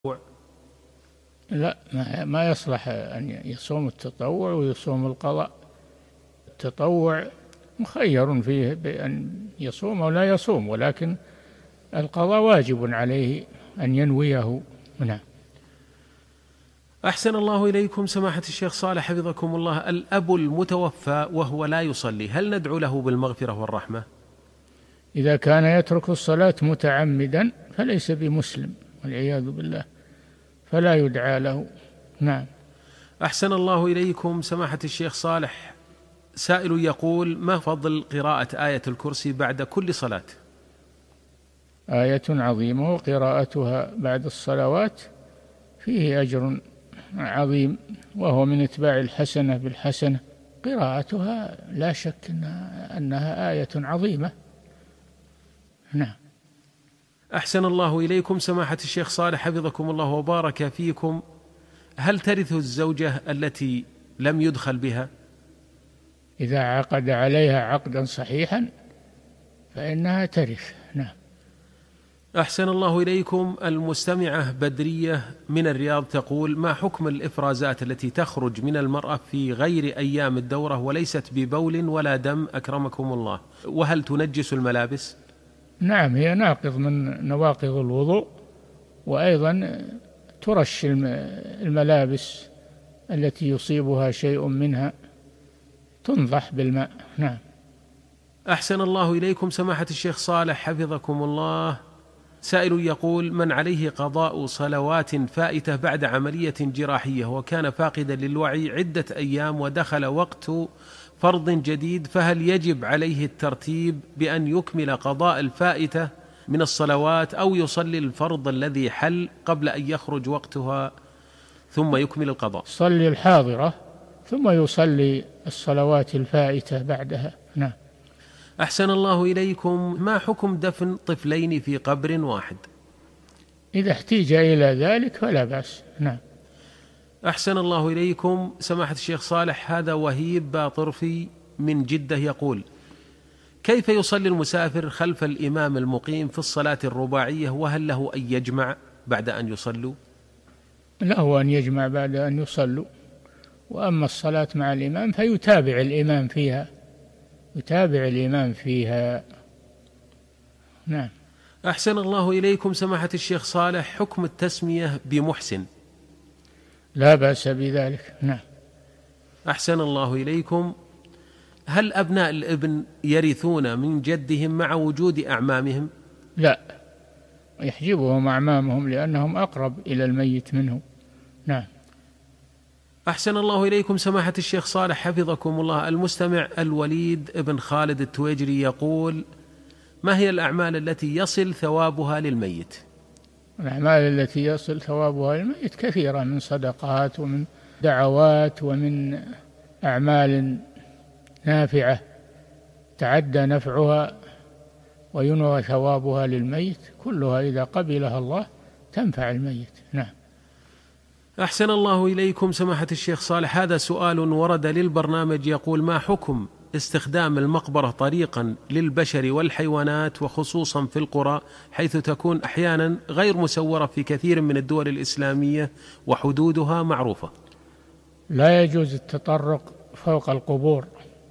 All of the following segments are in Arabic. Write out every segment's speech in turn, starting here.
لا، ما يصلح أن يصوم التطوع ويصوم القضاء. التطوع مخير فيه بأن يصوم أو لا يصوم، ولكن القضاء واجب عليه أن ينويه. نعم. أحسن الله إليكم سماحة الشيخ صالح حفظكم الله، الأب المتوفى وهو لا يصلي، هل ندعو له بالمغفرة والرحمة؟ إذا كان يترك الصلاة متعمدا فليس بمسلم والعياذ بالله، فلا يدعى له. نعم. أحسن الله إليكم سماحة الشيخ صالح، سائل يقول: ما فضل قراءة آية الكرسي بعد كل صلاة؟ آية عظيمة، وقراءتها بعد الصلوات فيه أجر عظيم، وهو من اتباع الحسنة بالحسنة. قراءتها لا شك أنها آية عظيمة. نعم. أحسن الله إليكم سماحة الشيخ صالح حفظكم الله وبارك فيكم، هل ترث الزوجة التي لم يدخل بها؟ إذا عقد عليها عقدا صحيحا فإنها ترث. نعم. أحسن الله إليكم المستمعة بدرية من الرياض تقول: ما حكم الإفرازات التي تخرج من المرأة في غير أيام الدورة وليست ببول ولا دم أكرمكم الله، وهل تنجس الملابس؟ نعم، هي ناقض من نواقض الوضوء، وأيضا ترش الملابس التي يصيبها شيء منها، تنضح بالماء. نعم. أحسن الله إليكم سماحة الشيخ صالح حفظكم الله، سائل يقول: من عليه قضاء صلوات فائتة بعد عملية جراحية وكان فاقدا للوعي عدة أيام ودخل وقت فرض جديد، فهل يجب عليه الترتيب بأن يكمل قضاء الفائتة من الصلوات أو يصلي الفرض الذي حل قبل أن يخرج وقتها ثم يكمل القضاء؟ صلي الحاضرة ثم يصلي الصلوات الفائتة بعدها. نعم. أحسن الله إليكم، ما حكم دفن طفلين في قبر واحد؟ إذا احتيج إلى ذلك فلا بأس. نعم. أحسن الله إليكم سماحة الشيخ صالح، هذا وهيب باطرفي من جدة يقول: كيف يصلي المسافر خلف الإمام المقيم في الصلاة الرباعية، وهل له أن يجمع بعد أن يصلوا؟ له أن يجمع بعد أن يصلوا، وأما الصلاة مع الإمام فيتابع الإمام فيها، يتابع الإمام فيها. نعم. أحسن الله إليكم سماحة الشيخ صالح، حكم التسمية بمحسن؟ لا بأس بذلك. نعم. أحسن الله إليكم، هل أبناء الابن يرثون من جدهم مع وجود أعمامهم؟ لا، يحجبهم أعمامهم لأنهم أقرب إلى الميت منه. نعم. أحسن الله إليكم سماحة الشيخ صالح حفظكم الله، المستمع الوليد ابن خالد التويجري يقول: ما هي الأعمال التي يصل ثوابها للميت؟ الأعمال التي يصل ثوابها للميت كثيرة، من صدقات ومن دعوات ومن أعمال نافعة تعدى نفعها وينوى ثوابها للميت، كلها إذا قبلها الله تنفع الميت. نعم. أحسن الله إليكم سماحة الشيخ صالح، هذا سؤال ورد للبرنامج يقول: ما حكم استخدام المقبرة طريقا للبشر والحيوانات، وخصوصا في القرى حيث تكون أحيانا غير مسورة في كثير من الدول الإسلامية وحدودها معروفة؟ لا يجوز التطرق فوق القبور،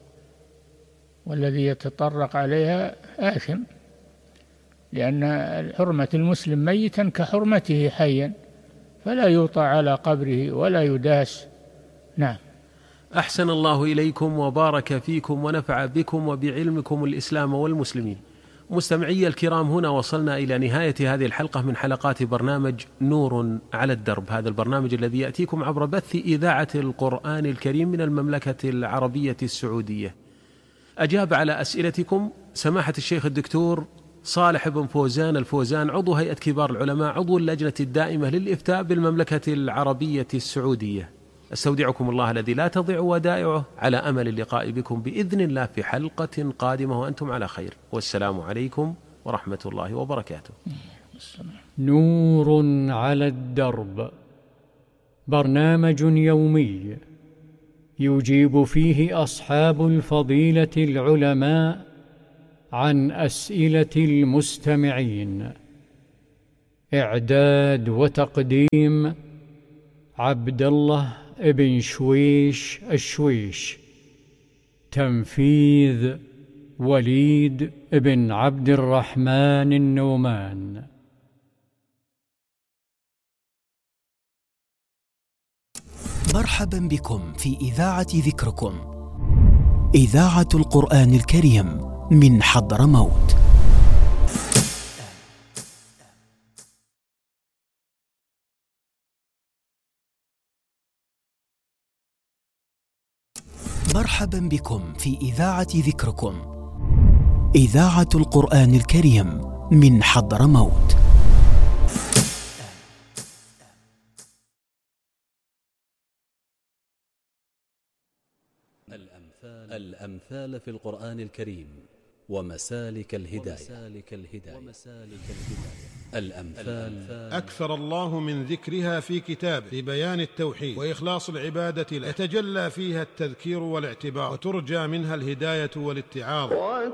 والذي يتطرق عليها آثم، لأن حرمة المسلم ميتا كحرمته حيا، فلا يوطى على قبره ولا يداس. نعم. أحسن الله إليكم وبارك فيكم ونفع بكم وبعلمكم الإسلام والمسلمين. مستمعي الكرام، هنا وصلنا إلى نهاية هذه الحلقة من حلقات برنامج نور على الدرب، هذا البرنامج الذي يأتيكم عبر بث إذاعة القرآن الكريم من المملكة العربية السعودية. أجاب على أسئلتكم سماحة الشيخ الدكتور صالح بن فوزان الفوزان، عضو هيئة كبار العلماء، عضو اللجنة الدائمة للإفتاء بالمملكة العربية السعودية. استودعكم الله الذي لا تضيع ودائعه، على أمل اللقاء بكم بإذن الله في حلقة قادمة وأنتم على خير، والسلام عليكم ورحمة الله وبركاته. نور على الدرب، برنامج يومي يجيب فيه أصحاب الفضيلة العلماء عن أسئلة المستمعين. إعداد وتقديم عبد الله بن شويش الشويش. تنفيذ وليد بن عبد الرحمن النومان. مرحبا بكم في إذاعة ذكركم، إذاعة القرآن الكريم من حضرموت. مرحبا بكم في إذاعة ذكركم، إذاعة القرآن الكريم من حضرموت. الأمثال في القرآن الكريم ومسالك الهداية. الأمثال أكثر الله من ذكرها في كتابه لبيان التوحيد وإخلاص العبادة له، يتجلى فيها التذكير والاعتبار، وترجى منها الهداية والاتعاظ.